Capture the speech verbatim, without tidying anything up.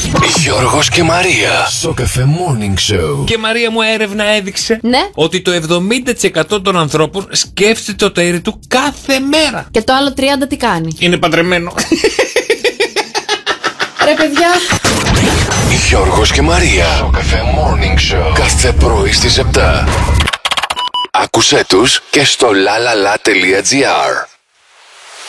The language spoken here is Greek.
Γιώργος και Μαρία. Σοκαφέ Morning Show. Και Μαρία μου, έρευνα έδειξε Ναι. ότι το εβδομήντα τοις εκατό των ανθρώπων σκέφτεται το τέρι του κάθε μέρα. Και το άλλο τριάντα τι κάνει? Είναι παντρεμένο. Ρε παιδιά. Γιώργος και Μαρία. Σοκαφέ Morning Show. Κάθε πρωί στις επτά. Άκουσέ τους και στο lalala.gr.